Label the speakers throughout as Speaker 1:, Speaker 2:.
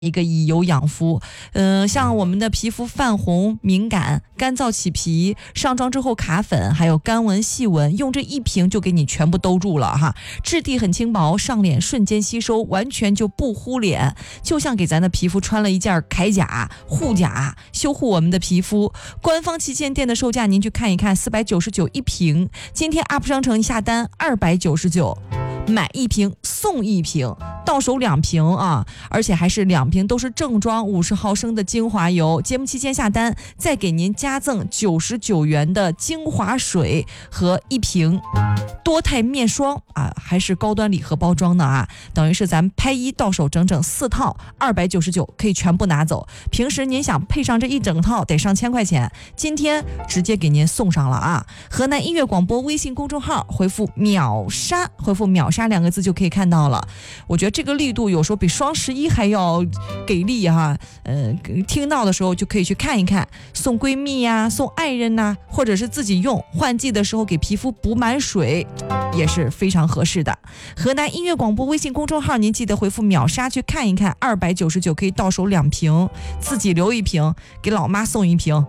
Speaker 1: 一个以油养肤，像我们的皮肤泛红、敏感、干燥起皮、上妆之后卡粉，还有干纹、细纹，用这一瓶就给你全部兜住了哈。质地很轻薄，上脸瞬间吸收，完全就不糊脸，就像给咱的皮肤穿了一件铠甲、护甲，修护我们的皮肤。官方旗舰店的售价您去看一看，499一瓶，今天 UP 商城下单299。买一瓶送一瓶，到手2瓶啊，而且还是2瓶都是正装50毫升的精华油。节目期间下单，再给您加赠99元的精华水和1瓶多肽面霜啊，还是高端礼盒包装的啊，等于是咱拍一到手整整4套，299可以全部拿走。平时您想配上这一整套得上1000块钱，今天直接给您送上了啊！河南音乐广播微信公众号回复秒杀，回复秒杀2个字就可以看到了。我觉得这个力度有时候比双11还要给力哈，听到的时候就可以去看一看，送闺蜜呀、送爱人呐，或者是自己用，换季的时候给皮肤补满水也是非常合适的。河南音乐广播微信公众号，您记得回复秒杀去看一看，299可以到手2瓶，自己留1瓶，给老妈送1瓶。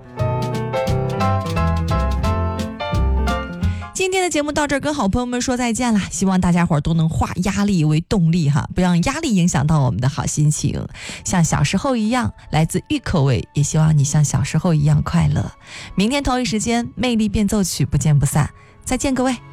Speaker 1: 今天的节目到这儿，跟好朋友们说再见了。希望大家伙都能化压力为动力哈，不让压力影响到我们的好心情。像小时候一样，来自郁口味，也希望你像小时候一样快乐。明天同一时间，魅力变奏曲不见不散。再见各位。